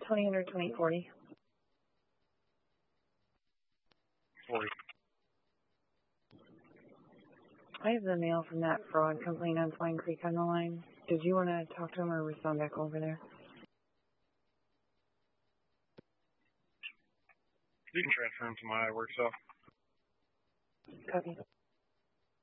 2000 2040. 40. I have the mail from that fraud complaint on Swine Creek on the line. Did you want to talk to him or respond back over there? You can transfer him to my work cell. Copy.